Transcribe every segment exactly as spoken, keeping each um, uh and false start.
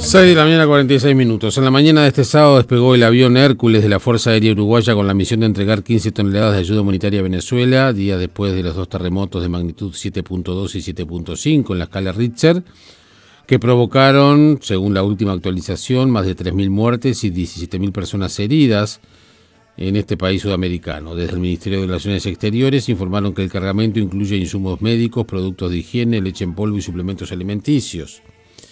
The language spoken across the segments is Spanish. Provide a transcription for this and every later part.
seis de la mañana, cuarenta y seis minutos. En la mañana de este sábado despegó el avión Hércules de la Fuerza Aérea Uruguaya con la misión de entregar quince toneladas de ayuda humanitaria a Venezuela, días después de los dos terremotos de magnitud siete punto dos y siete punto cinco en la escala Richter, que provocaron, según la última actualización, más de tres mil muertes y diecisiete mil personas heridas en este país sudamericano. Desde el Ministerio de Relaciones Exteriores informaron que el cargamento incluye insumos médicos, productos de higiene, leche en polvo y suplementos alimenticios.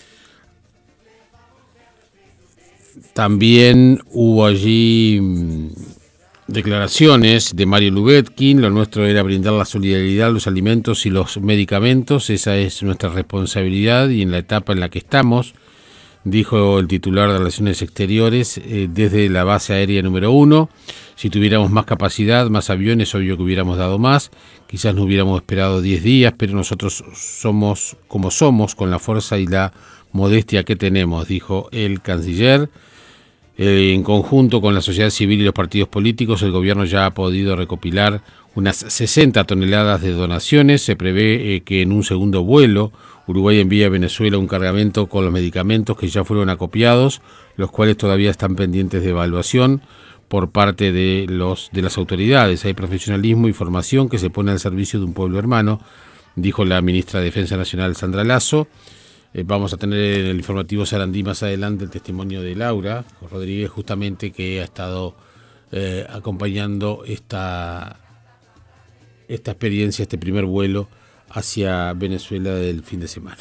También hubo allí mmm, declaraciones de Mario Lubetkin. Lo nuestro era brindar la solidaridad, los alimentos y los medicamentos. Esa es nuestra responsabilidad y en la etapa en la que estamos, dijo el titular de Relaciones Exteriores, eh, desde la base aérea número uno. Si tuviéramos más capacidad, más aviones, obvio que hubiéramos dado más. Quizás no hubiéramos esperado diez días, pero nosotros somos como somos, con la fuerza y la modestia que tenemos, dijo el canciller. Eh, en conjunto con la sociedad civil y los partidos políticos, el gobierno ya ha podido recopilar unas sesenta toneladas de donaciones. Se prevé eh, que en un segundo vuelo Uruguay envía a Venezuela un cargamento con los medicamentos que ya fueron acopiados, los cuales todavía están pendientes de evaluación por parte de los de las autoridades. Hay profesionalismo y formación que se pone al servicio de un pueblo hermano, dijo la ministra de Defensa Nacional, Sandra Lasso. Eh, vamos a tener en el informativo Sarandí más adelante el testimonio de Laura Rodríguez, justamente, que ha estado eh, acompañando esta, esta experiencia, este primer vuelo hacia Venezuela del fin de semana.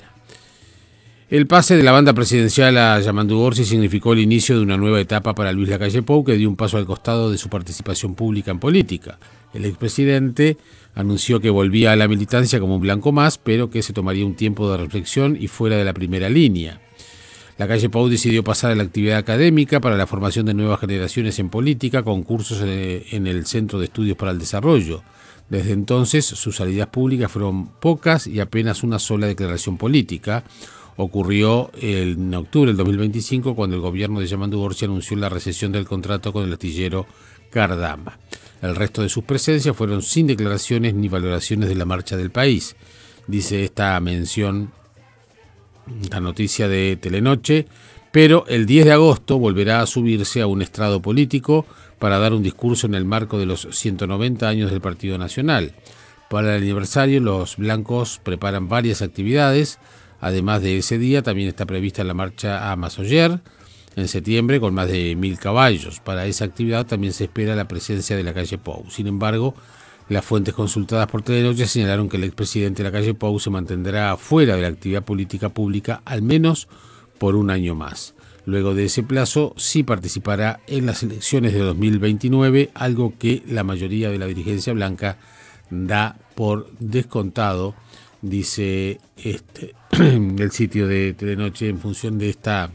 El pase de la banda presidencial a Yamandu Orsi significó el inicio de una nueva etapa para Luis Lacalle Pou, que dio un paso al costado de su participación pública en política. El expresidente anunció que volvía a la militancia como un blanco más, pero que se tomaría un tiempo de reflexión y fuera de la primera línea. Lacalle Pou decidió pasar a la actividad académica para la formación de nuevas generaciones en política, con cursos en el Centro de Estudios para el Desarrollo. Desde entonces, sus salidas públicas fueron pocas y apenas una sola declaración política. Ocurrió en octubre del dos mil veinticinco, cuando el gobierno de Yamandu Orsi anunció la rescisión del contrato con el astillero Cardama. El resto de sus presencias fueron sin declaraciones ni valoraciones de la marcha del país, dice esta mención, esta noticia de Telenoche, pero el diez de agosto volverá a subirse a un estrado político para dar un discurso en el marco de los ciento noventa años del Partido Nacional. Para el aniversario, los blancos preparan varias actividades. Además de ese día, también está prevista la marcha a Masoyer en septiembre con más de mil caballos. Para esa actividad también se espera la presencia de Lacalle Pou. Sin embargo, las fuentes consultadas por Telenoche señalaron que el expresidente Lacalle Pou se mantendrá fuera de la actividad política pública al menos por un año más. Luego de ese plazo, sí participará en las elecciones de dos mil veintinueve, algo que la mayoría de la dirigencia blanca da por descontado, dice este, el sitio de Telenoche, en función de esta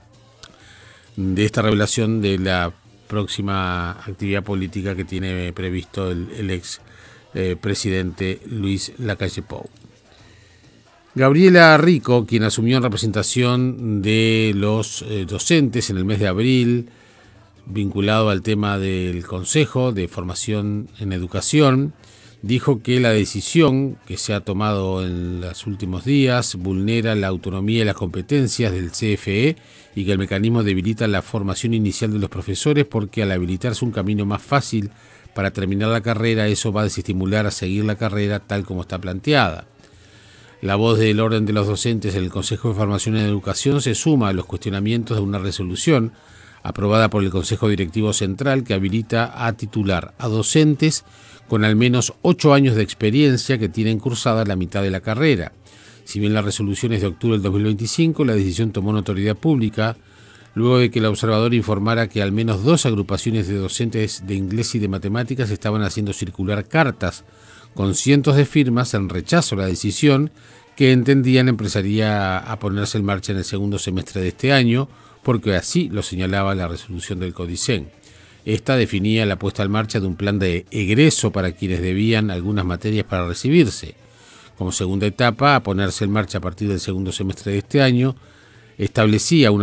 de esta revelación de la próxima actividad política que tiene previsto el, el ex eh, presidente Luis Lacalle Pou. Gabriela Rico, quien asumió en representación de los eh, docentes en el mes de abril, vinculado al tema del Consejo de Formación en Educación, dijo que la decisión que se ha tomado en los últimos días vulnera la autonomía y las competencias del C F E y que el mecanismo debilita la formación inicial de los profesores, porque al habilitarse un camino más fácil para terminar la carrera, eso va a desestimular a seguir la carrera tal como está planteada. La voz del orden de los docentes en el Consejo de Formación en Educación se suma a los cuestionamientos de una resolución aprobada por el Consejo Directivo Central que habilita a titular a docentes con al menos ocho años de experiencia que tienen cursada la mitad de la carrera. Si bien la resolución es de octubre del dos mil veinticinco, la decisión tomó notoriedad pública luego de que el observador informara que al menos dos agrupaciones de docentes de inglés y de matemáticas estaban haciendo circular cartas con cientos de firmas en rechazo a la decisión, que entendían empezaría a ponerse en marcha en el segundo semestre de este año, porque así lo señalaba la resolución del CODICEN. Esta definía la puesta en marcha de un plan de egreso para quienes debían algunas materias para recibirse. Como segunda etapa, a ponerse en marcha a partir del segundo semestre de este año, establecía una